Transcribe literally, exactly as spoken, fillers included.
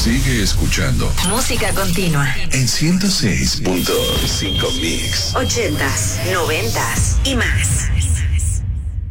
Sigue escuchando. Música continua. En ciento seis punto cinco Mix. Ochentas, noventas y más.